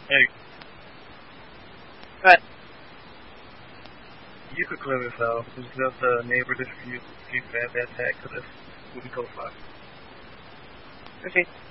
Hey, But you could clear this out. It's just a neighbor dispute. Keep that tag to this. We can go fly. okay.